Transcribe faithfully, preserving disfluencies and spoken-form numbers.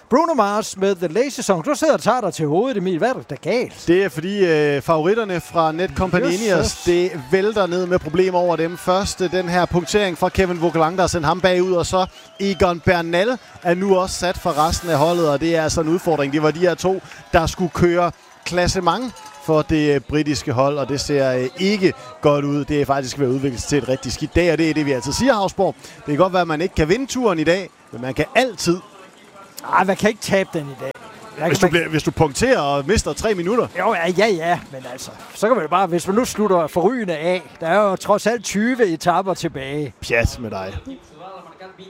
Bruno Mars med The Lazy Song. Du sidder og tager dig til hovedet, Emil. Hvad er der galt? Det er fordi øh, favoritterne fra Netcompany Ineos, det vælter ned med problemer over dem. Først øh, den her punktering fra Kevin Vauquelin, der har sendt ham bagud, og så Egan Bernal er nu også sat for resten af holdet, og det er altså en udfordring. Det var de her to, der skulle køre klassement for det britiske hold, og det ser øh, ikke godt ud. Det er faktisk ved at udvikle sig til et rigtig skidt dag, og det er det, vi altid siger, Hausborg. Det kan godt være, at man ikke kan vinde turen i dag, men man kan altid. Ej, man kan ikke tabe den i dag. Hvis du, bliver, hvis du punkterer og mister tre minutter. Jo, ja, ja, ja, men altså, så kan man jo bare, hvis man nu slutter forrygende af, der er jo trods alt tyve etaper tilbage. Pjat med dig.